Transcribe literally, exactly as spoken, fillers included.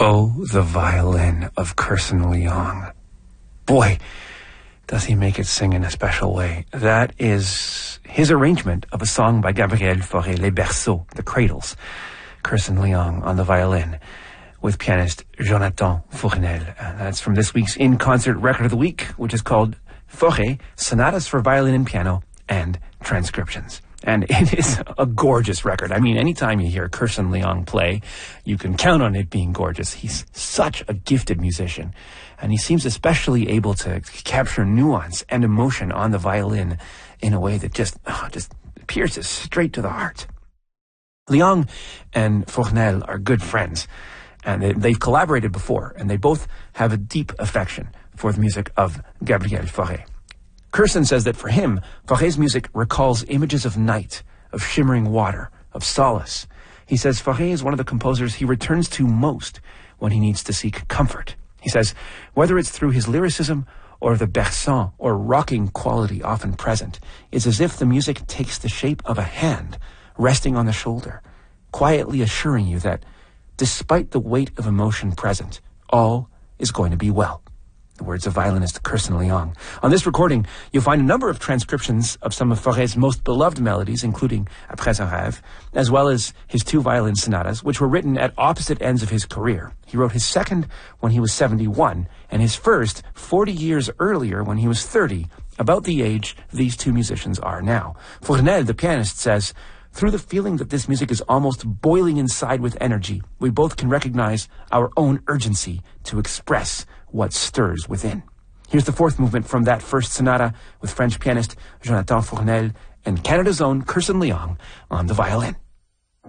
Oh, the violin of Kirsten Leong. Boy, does he make it sing in a special way. That is his arrangement of a song by Gabriel Fauré, Les Berceaux, The Cradles. Kirsten Leong on the violin with pianist Jonathan Fournel. And that's from this week's In-Concert Record of the Week, which is called Fauré, Sonatas for Violin and Piano and Transcriptions. And it is a gorgeous record. I mean, anytime you hear Kirsten Leong play, you can count on it being gorgeous. He's such a gifted musician. And he seems especially able to capture nuance and emotion on the violin in a way that just, oh, just pierces straight to the heart. Leong and Fournel are good friends. And they, they've collaborated before. And they both have a deep affection for the music of Gabriel Fauré. Kirsten says that for him, Fauré's music recalls images of night, of shimmering water, of solace. He says Fauré is one of the composers he returns to most when he needs to seek comfort. He says, whether it's through his lyricism or the berçant or rocking quality often present, it's as if the music takes the shape of a hand resting on the shoulder, quietly assuring you that despite the weight of emotion present, all is going to be well. The words of violinist Kirsten Leong. On this recording, you'll find a number of transcriptions of some of Fauré's most beloved melodies, including Après un rêve, as well as his two violin sonatas, which were written at opposite ends of his career. He wrote his second when he was seventy-one, and his first forty years earlier when he was thirty, about the age these two musicians are now. Fournel, the pianist, says, through the feeling that this music is almost boiling inside with energy, we both can recognize our own urgency to express what stirs within. Here's the fourth movement from that first sonata with French pianist Jonathan Fournel and Canada's own Kirsten Leong on the violin.